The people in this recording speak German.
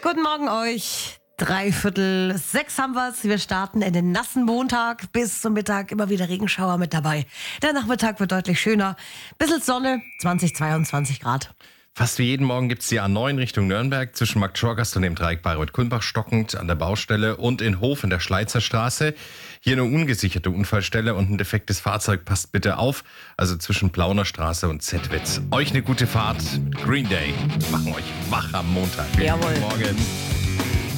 Guten Morgen euch. 5:45 haben wir's. Wir starten in den nassen Montag. Bis zum Mittag immer wieder Regenschauer mit dabei. Der Nachmittag wird deutlich schöner. Bisschen Sonne, 20, 22 Grad. Fast wie jeden Morgen gibt's die A9 Richtung Nürnberg zwischen Markt-Schorgast und dem Dreieck Bayreuth-Kulmbach stockend an der Baustelle und in Hof in der Schleizer Straße. Hier eine ungesicherte Unfallstelle und ein defektes Fahrzeug. Passt bitte auf. Also zwischen Plauner Straße und Zettwitz. Euch eine gute Fahrt mit Green Day. Wir machen euch wach am Montag. Jawohl. Guten Morgen.